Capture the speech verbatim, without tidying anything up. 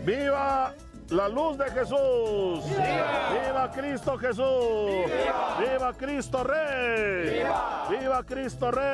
¡Viva la luz de Jesús! ¡Viva, ¡Viva Cristo Jesús! ¡Viva, ¡Viva Cristo Rey! ¡Viva, ¡Viva Cristo Rey!